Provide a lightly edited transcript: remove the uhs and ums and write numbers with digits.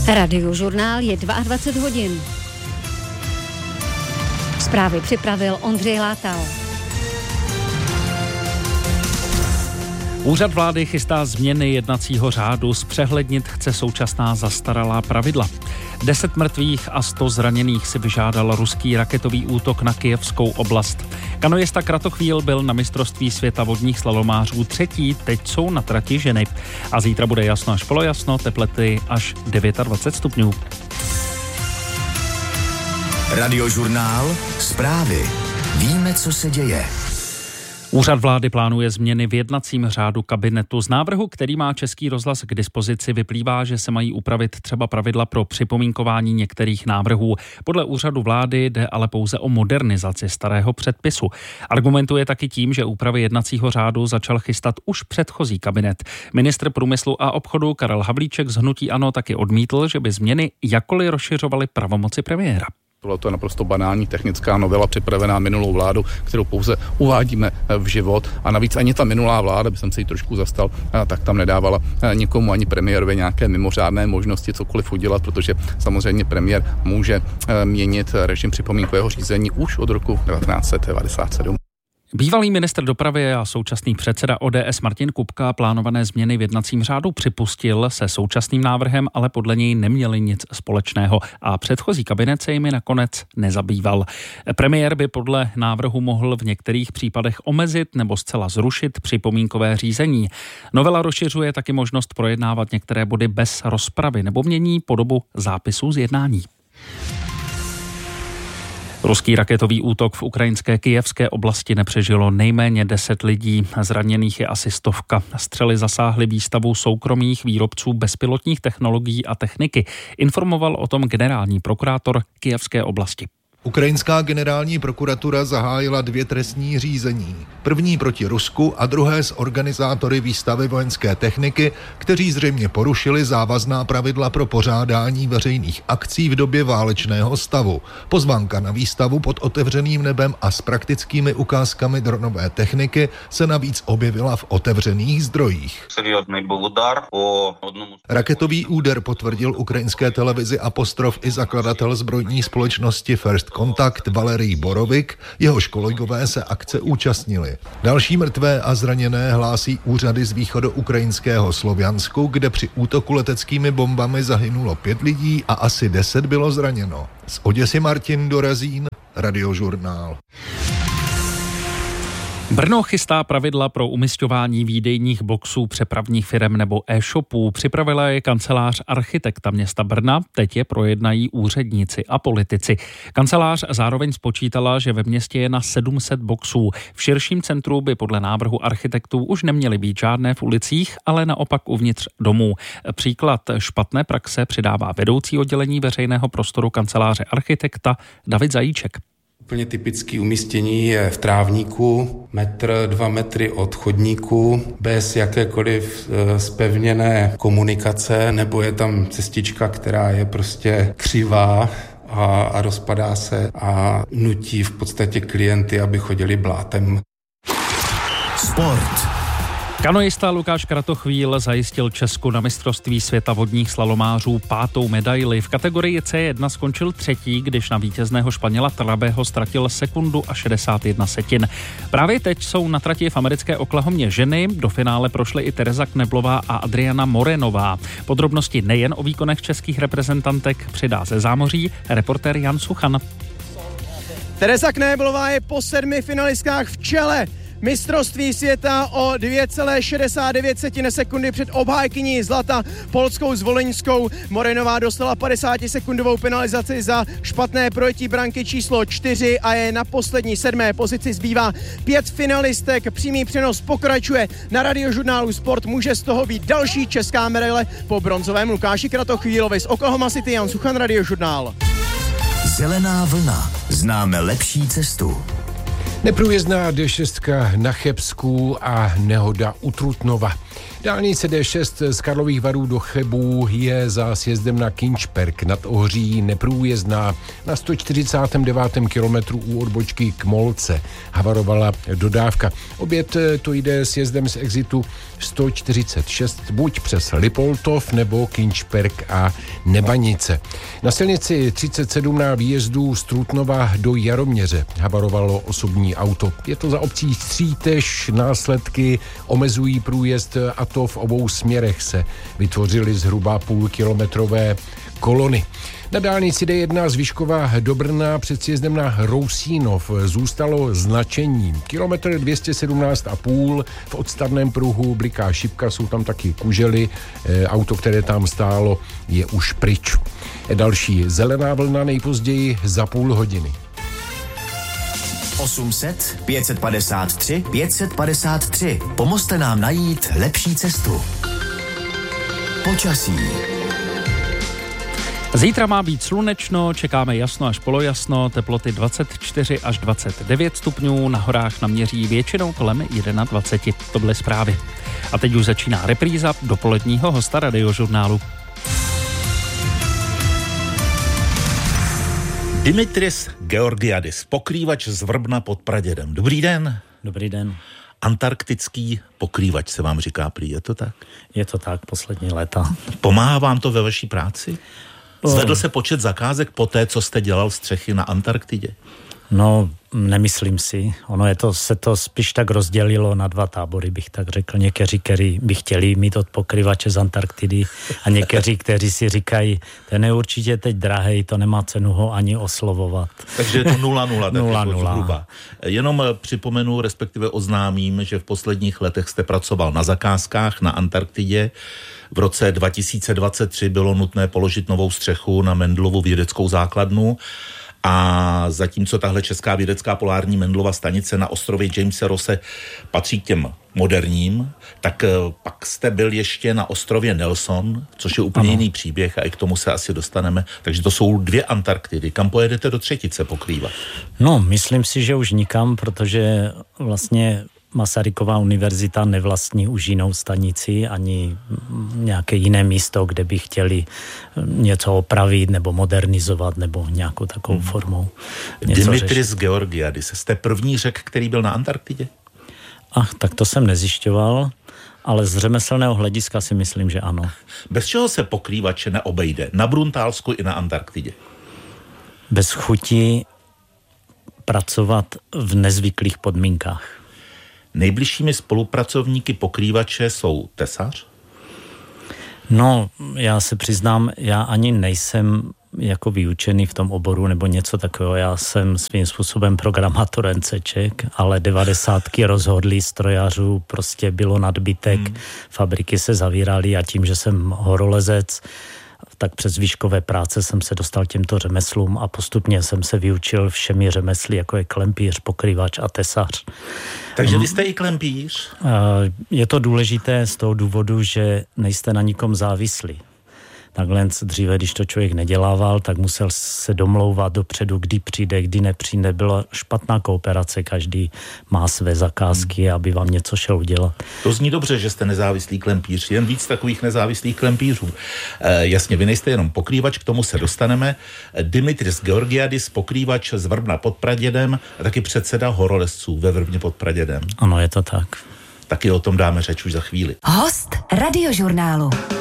Radiožurnál je 22 hodin. Zprávy připravil Ondřej Látal. Úřad vlády chystá změny jednacího řádu, zpřehlednit chce současná zastaralá pravidla. 10 mrtvých a 100 zraněných si vyžádal ruský raketový útok na Kyjevskou oblast. Kanoista Kratochvíl byl na mistrovství světa vodních slalomářů 3., teď jsou na trati ženy. A zítra bude jasno až polojasno, teplety až 29 stupňů. Radiožurnál, zprávy. Víme, co se děje. Úřad vlády plánuje změny v jednacím řádu kabinetu. Z návrhu, který má Český rozhlas k dispozici, vyplývá, že se mají upravit třeba pravidla pro připomínkování některých návrhů. Podle úřadu vlády jde ale pouze o modernizaci starého předpisu. Argumentuje taky tím, že úpravy jednacího řádu začal chystat už předchozí kabinet. Ministr průmyslu a obchodu Karel Havlíček z hnutí ANO taky odmítl, že by změny jakkoliv rozšiřovaly pravomoci premiéra. Tohle je naprosto banální technická novela připravená minulou vládu, kterou pouze uvádíme v život. A navíc ani ta minulá vláda, by jsem se jí trošku zastal, tak tam nedávala nikomu ani premiérovi nějaké mimořádné možnosti cokoliv udělat, protože samozřejmě premiér může měnit režim připomínkového řízení už od roku 1997. Bývalý ministr dopravy a současný předseda ODS Martin Kupka plánované změny v jednacím řádu připustil se současným návrhem, ale podle něj neměli nic společného a předchozí kabinet se jimi nakonec nezabýval. Premiér by podle návrhu mohl v některých případech omezit nebo zcela zrušit připomínkové řízení. Novela rozšiřuje taky možnost projednávat některé body bez rozpravy nebo mění podobu zápisů z jednání. Ruský raketový útok v ukrajinské Kyjevské oblasti nepřežilo nejméně 10 lidí, zraněných je asi 100. Střely zasáhly výstavu soukromých výrobců bezpilotních technologií a techniky. Informoval o tom generální prokurátor Kyjevské oblasti. Ukrajinská generální prokuratura zahájila 2 trestní řízení. První proti Rusku a druhé s organizátory výstavy vojenské techniky, kteří zřejmě porušili závazná pravidla pro pořádání veřejných akcí v době válečného stavu. Pozvánka na výstavu pod otevřeným nebem a s praktickými ukázkami dronové techniky se navíc objevila v otevřených zdrojích. Raketový úder potvrdil ukrajinské televizi Apostrof i zakladatel zbrojní společnosti First Contact Valerij Borovik, jehož kolegové se akce účastnili. Další mrtvé a zraněné hlásí úřady z východoukrajinského Sloviansku, kde při útoku leteckými bombami zahynulo 5 lidí a asi 10 bylo zraněno. Z Oděsy Martin Dorazín, Radiožurnál. Brno chystá pravidla pro umisťování výdejních boxů přepravních firem nebo e-shopů. Připravila je kancelář architekta města Brna, teď je projednají úředníci a politici. Kancelář zároveň spočítala, že ve městě je na 700 boxů. V širším centru by podle návrhu architektů už neměly být žádné v ulicích, ale naopak uvnitř domů. Příklad špatné praxe přidává vedoucí oddělení veřejného prostoru kanceláře architekta David Zajíček. Úplně typické umístění je v trávníku, 2 metry od chodníku, bez jakékoliv zpevněné komunikace, nebo je tam cestička, která je prostě křivá a rozpadá se a nutí v podstatě klienty, aby chodili blátem. Sport. Kanoista Lukáš Kratochvíl zajistil Česku na mistrovství světa vodních slalomářů 5. medaili. V kategorii C1 skončil 3., když na vítězného Španěla Trabeho ztratil sekundu a 61 setin. Právě teď jsou na trati v americké Oklahomě ženy. Do finále prošly i Tereza Kneblová a Adriana Morenová. Podrobnosti nejen o výkonech českých reprezentantek přidá ze zámoří reportér Jan Suchan. Tereza Kneblová je po 7 finalistkách v čele mistrovství světa o 2,69 sekundy před obhájkyní zlata polskou Zvoleňskou. Morenová dostala 50-sekundovou penalizaci za špatné projetí branky číslo 4 a je na poslední 7. pozici. Zbývá 5 finalistek. Přímý přenos pokračuje na Radiožurnálu Sport. Může z toho být další česká medaile po bronzovém Lukáši Kratochvílovi. Z Oklahoma City Jan Suchan, Radiožurnál. Zelená vlna. Známe lepší cestu. Neprůjezdná D6 na Chebsku a nehoda u Trutnova. Dálnice D6 z Karlových Varů do Chebu je za sjezdem na Kinčperk nad Ohří neprůjezdná. Na 149. kilometru u odbočky k Molce havarovala dodávka. Opět to jde sjezdem z exitu 146 buď přes Lipoltov nebo Kinčperk a Nebanice. Na silnici 37 na výjezdu z Trutnova do Jaroměře havarovalo osobní auto. Je to za obcí Střítež, následky omezují průjezd a to v obou směrech se vytvořily zhruba půlkilometrové kolony. Na dálnici D1 z Vyškova do Brna před sjezdem na Rousínov zůstalo značení. Kilometr 217,5, v odstavném pruhu bliká šipka, jsou tam taky kužely, auto, které tam stálo, je už pryč. Další zelená vlna nejpozději za půl hodiny. 800 553 553. Pomozte nám najít lepší cestu. Počasí. Zítra má být slunečno, čekáme jasno až polojasno, teploty 24 až 29 stupňů, na horách naměří většinou kolem 21. To byly zprávy. A teď už začíná repríza dopoledního hosta Radiožurnálu. Dimitris Georgiadis, pokrývač z Vrbna pod Pradědem. Dobrý den. Dobrý den. Antarktický pokrývač se vám říká prý, je to tak? Je to tak, poslední léta. Pomáhá vám to ve vaší práci? Zvedl se počet zakázek po té, co jste dělal střechy na Antarktidě? No, nemyslím si. Se to spíš tak rozdělilo na dva tábory, bych tak řekl. Někteří, kteří by chtěli mít od pokryvače z Antarktidy a někteří, kteří si říkají, ten je určitě teď drahej, to nemá cenu ho ani oslovovat. Takže je to 0,0. 0,0. Zhruba. Jenom připomenu, respektive oznámím, že v posledních letech jste pracoval na zakázkách na Antarktidě. V roce 2023 bylo nutné položit novou střechu na Mendelovu vědeckou základnu. A zatímco tahle česká vědecká polární Mendelova stanice na ostrově Jamese Rosse patří k těm moderním, tak pak jste byl ještě na ostrově Nelson, což je úplně jiný příběh a i k tomu se asi dostaneme. Takže to jsou 2 Antarktidy. Kam pojedete do třetice pokrývat? No, myslím si, že už nikam, protože vlastně Masarykova univerzita nevlastní už jinou stanici ani nějaké jiné místo, kde by chtěli něco opravit nebo modernizovat nebo nějakou takovou formou. Dimitris Georgiadis, jste první Řek, který byl na Antarktidě? Tak to jsem nezjišťoval, ale z řemeslného hlediska si myslím, že ano. Bez čeho se pokrývače neobejde? Na Bruntálsku i na Antarktidě? Bez chuti pracovat v nezvyklých podmínkách. Nejbližšími spolupracovníky pokrývače jsou tesař? No, já se přiznám, já ani nejsem jako vyučený v tom oboru nebo něco takového. Já jsem svým způsobem programátor NCček, ale 90 rozhodli strojařů, prostě bylo nadbytek, fabriky se zavíraly a tím, že jsem horolezec, tak přes výškové práce jsem se dostal těmto řemeslům a postupně jsem se vyučil všemi řemesly, jako je klempíř, pokrývač a tesař. Takže vy jste i klempíř? Je to důležité z toho důvodu, že nejste na nikom závislí. Takhle dříve, když to člověk nedělával, tak musel se domlouvat dopředu, kdy přijde, kdy nepřijde. Byla špatná kooperace, každý má své zakázky, aby vám něco šel udělat. To zní dobře, že jste nezávislý klempíř, jen víc takových nezávislých klempířů. Jasně, vy nejste jenom pokrývač, k tomu se dostaneme. Dimitris Georgiadis, pokrývač z Vrbna pod Pradědem a taky předseda horolezců ve Vrbně pod Pradědem. Ano, je to tak. Taky o tom dáme řeč už za chvíli. Host Radiožurnálu.